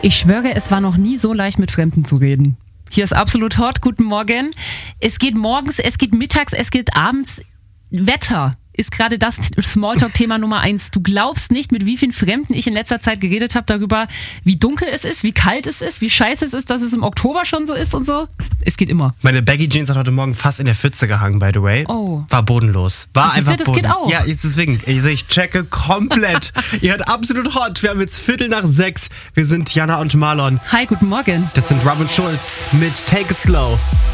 Ich schwöre, es war noch nie so leicht, mit Fremden zu reden. Hier ist Absolut Hot. Guten Morgen. Es geht morgens, es geht mittags, es geht abends. Wetter ist gerade das Smalltalk-Thema Nummer 1. Du glaubst nicht, mit wie vielen Fremden ich in letzter Zeit geredet habe darüber, wie dunkel es ist, wie kalt es ist, wie scheiße es ist, dass es im Oktober schon so ist und so. Es geht immer. Meine Baggy Jeans hat heute Morgen fast in der Pfütze gehangen, by the way. Oh. War bodenlos. War einfach das Boden. geht auch. Ja, deswegen. Ich checke komplett. Ihr hört Absolut Hot. Wir haben jetzt 5:45. Wir sind Jana und Marlon. Hi, guten Morgen. Das sind Robin Schulz mit Take It Slow.